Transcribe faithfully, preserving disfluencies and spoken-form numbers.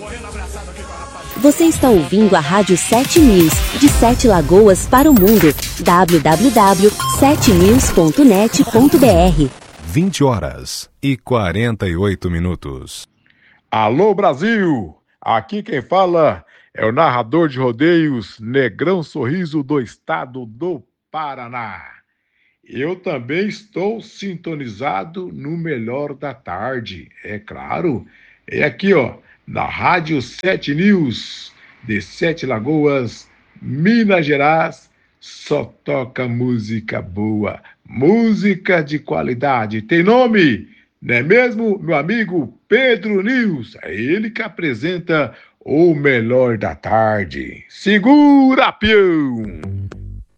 Você está ouvindo a Rádio sete News, de Sete Lagoas para o mundo. w w w ponto sete news ponto net ponto b r. vinte horas e quarenta e oito minutos. Alô, Brasil! Aqui quem fala é o narrador de rodeios Negrão Sorriso do estado do Paraná. Eu também estou sintonizado no melhor da tarde, é claro. É aqui, ó, na Rádio sete News, de Sete Lagoas, Minas Gerais, só toca música boa, música de qualidade. Tem nome, não é mesmo, meu amigo Pedro News? É ele que apresenta o melhor da tarde. Segura, peão!